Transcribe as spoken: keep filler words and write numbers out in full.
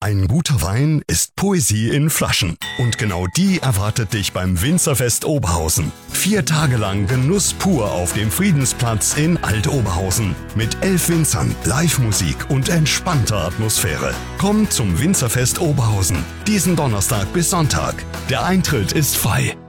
Ein guter Wein ist Poesie in Flaschen. Und genau die erwartet dich beim Winzerfest Oberhausen. Vier Tage lang Genuss pur auf dem Friedensplatz in Alt-Oberhausen. Mit elf Winzern, Live-Musik und entspannter Atmosphäre. Komm zum Winzerfest Oberhausen. Diesen Donnerstag bis Sonntag. Der Eintritt ist frei.